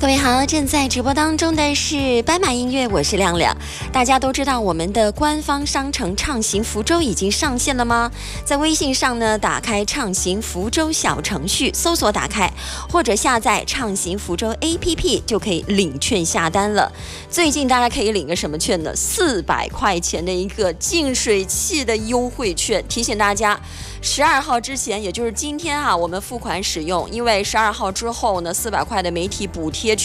各位好，正在直播当中的是斑马音乐，我是亮亮。大家都知道我们的官方商城畅行福州已经上线了吗？在微信上呢，打开畅行福州小程序，搜索打开，或者下载畅行福州 APP 就可以领券下单了。最近大家可以领个什么券呢？400块钱的一个净水器的优惠券。提醒大家，12号之前，也就是今天我们付款使用，因为12号之后呢，400块的媒体补贴